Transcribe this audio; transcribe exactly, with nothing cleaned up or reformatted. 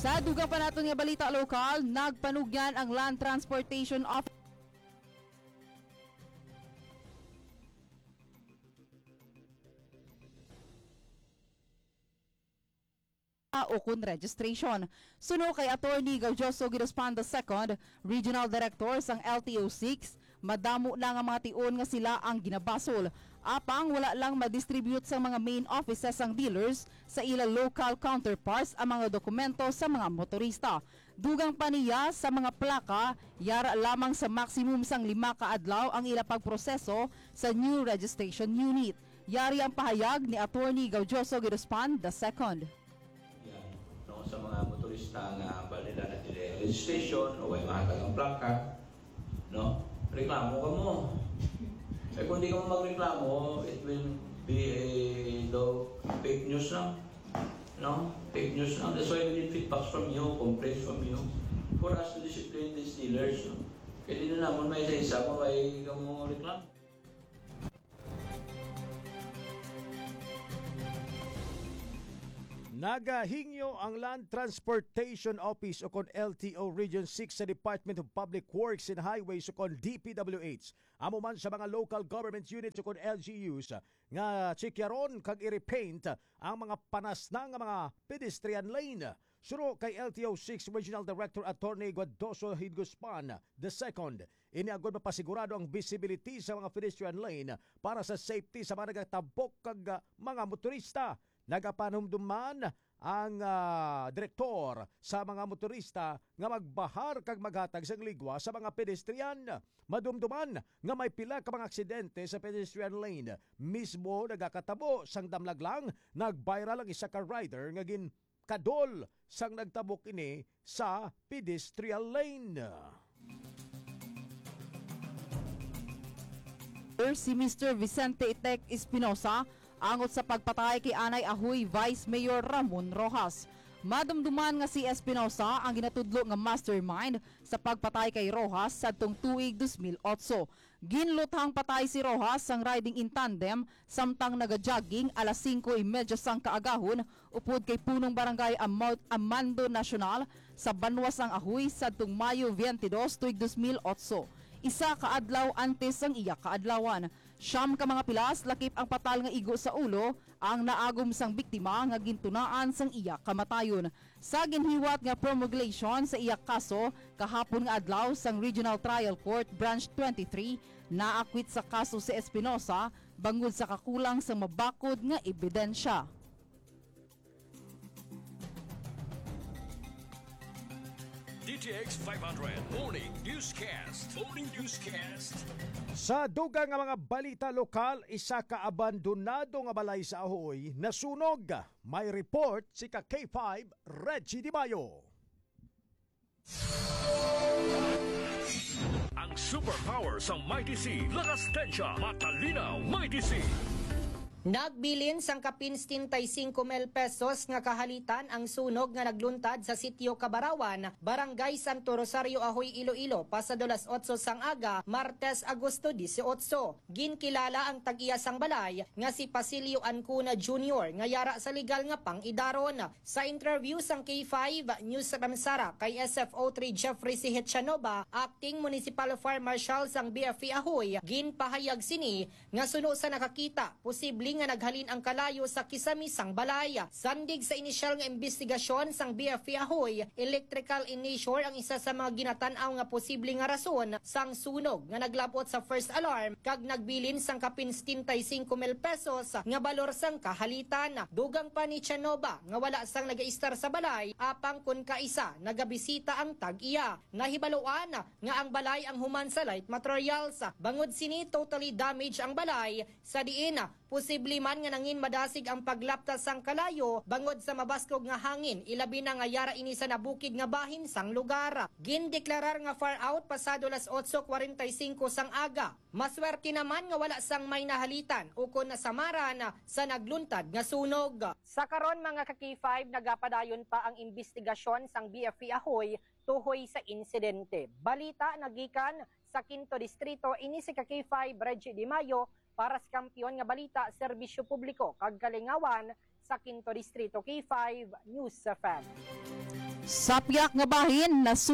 Sa dugang pa naton nga balita lokal, nagpanugyan ang Land Transportation Office o kun registration. Suno kay Attorney Gaudioso Girospan the second, Regional Director sang L T O six, madamo lang ang mga tion nga sila ang ginabasol. Apang wala lang ma-distribute sa mga main offices ang dealers sa ila local counterparts ang mga dokumento sa mga motorista. Dugang pa niya sa mga plaka, yara lamang sa maximum sang lima ka adlaw ang ila pagproseso sa new registration unit. Yari ang pahayag ni Attorney Gaudioso Girospan the second. Yan, no, sa mga motorista nga balila na tila registration o ay mahatag ang plaka, no, reklamo ka mo. Eh kung di ka mo magreklamo, it will be a no, fake news lang. No? Fake news lang. That's why we need feedbacks from you, complaints from you, for us to discipline these dealers. No? Kaya din na naman may isa-isa mo ay ikaw mo reklamo. Nagahingyo ang Land Transportation Office o kon L T O Region six sa Department of Public Works and Highways o kon D P W H. Amo man sa mga local government units o kon L G Us nga chikyaron kag i-repaint ang mga panas na nga mga pedestrian lane. Suro kay L T O six Regional Director Attorney Gaudioso Girospan the second. Iniagod mapasigurado ang visibility sa mga pedestrian lane para sa safety sa mga nagatabok kag mga motorista. Nagapanumduman ang uh, direktor sa mga motorista nga magbahar kag maghatag sang ligwa sa mga pedestrian. Madumduman nga may pila ka mga aksidente sa pedestrian lane. Mismo nagakatabo sang damlag lang, nag-viral ang isa ka rider nga gin kadol sang nagtabok ini sa pedestrian lane. Si Mister Vicente Itek Espinosa angot sa pagpatay kay Anay Ahoy Vice Mayor Ramon Rojas. Madumduman nga si Espinosa ang ginatudlo nga mastermind sa pagpatay kay Rojas sadtong tuig two thousand eight. Ginluthang patay si Rojas sang riding in tandem samtang nagajogging alas singko trenta sang kaagahon upod kay punong barangay Amando Nacional sa Banwas ang Ahoy sadtong Mayo twenty-dos tuig two thousand eight. Isa kaadlaw antes ang iya kaadlawan. Siyam ka mga pilas lakip ang patal nga igo sa ulo ang naagom sang biktima nga gintunaan sang iya kamatayon. Sa ginhiwat nga promulgation sa iya kaso kahapon nga adlaw sang Regional Trial Court Branch twenty-three, naakwit sa kaso si Espinosa bangod sa kakulang sang mabakod nga ebidensya. D T X five hundred Morning Newscast. Morning Newscast. Sa dugang nga mga balita lokal, isa ka abandonado nga balay sa Ahoy nasunog. May report si ka K five Reggie Di Mayo. Ang superpower sa Mighty C. Lakas Tensya. Matalinaw Mighty C. Nagbilin sang kapin sixty-five mil pesos nga kahalitan ang sunog nga nagluntad sa sitio Kabarawan, Barangay Santo Rosario, Ahoy, Iloilo, pasado las otso sang aga, Martes, Agosto eighteen. Ginkilala ang tag-iya sang balay nga si Pasilio Ancuna Junior nga yara sa legal nga pang-idaron. Sa interview sang K five News Ramsara kay S F O three Jeffrey C. Hetchanova, Acting Municipal Fire Marshal sang B F I Ahoy, ginpahayag sini nga suno sa nakakita, posible nga naghalin ang kalayo sa kisamisang balay. Sandig sa inisyal nga investigasyon sang B F I Ahoy, electrical in nature ang isa sa mga ginatan-aw nga posible nga rason sang sunog nga naglapot sa first alarm kag nagbilin sang kapin sixty-five mil pesos nga balor sang kahalitan. Dugang pa ni Chanova nga wala sang nagaistar sa balay apang kun kaisa nagabisita ang tag-iya. Nahibaluan nga ang balay ang human sa light materials. Bangod sini totally damaged ang balay sa diin posible man nga nangin madasig ang paglaptas sang kalayo bangod sa mabaskog nga hangin ilabi na nga yara ini sa nabukid nga bahin sang lugar. Gindeklarar nga far out pasado las otso forty-five sang aga. Maswerte naman nga wala sang may nahalitan ukon na samaran sa nagluntad nga sunog. Sa karon mga ka K five nagapadayon pa ang investigasyon sang B F I Ahoy tuhoy sa insidente. Balita nagikan sa Quinto Distrito ini si ka K five Reggie Di Mayo para sa kampiyon nga balita, serbisyo publiko kag kalingawan sa Quinto Distrito. K five News F M. Sa piyak nga bahin na